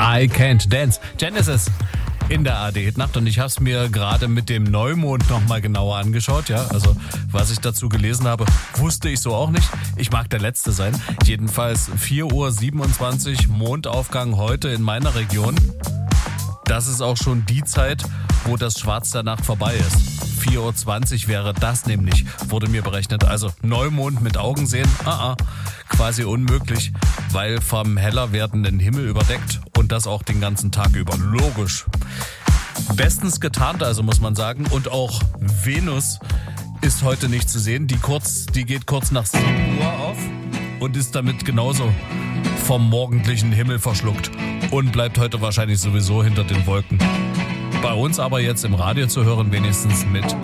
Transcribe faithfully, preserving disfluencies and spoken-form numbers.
I Can't Dance. Genesis in der A D-Nacht und ich habe es mir gerade mit dem Neumond nochmal genauer angeschaut. Ja, also was ich dazu gelesen habe, wusste ich so auch nicht. Ich mag der Letzte sein. Jedenfalls vier Uhr siebenundzwanzig Mondaufgang heute in meiner Region. Das ist auch schon die Zeit, wo das Schwarz der Nacht vorbei ist. vier Uhr zwanzig wäre das nämlich, wurde mir berechnet. Also Neumond mit Augen sehen, ah, ah, quasi unmöglich, weil vom heller werdenden Himmel überdeckt und das auch den ganzen Tag über. Logisch. Bestens getarnt also, muss man sagen. Und auch Venus ist heute nicht zu sehen. Die, kurz, die geht kurz nach sieben Uhr auf und ist damit genauso vom morgendlichen Himmel verschluckt und bleibt heute wahrscheinlich sowieso hinter den Wolken. Bei uns aber jetzt im Radio zu hören, wenigstens mit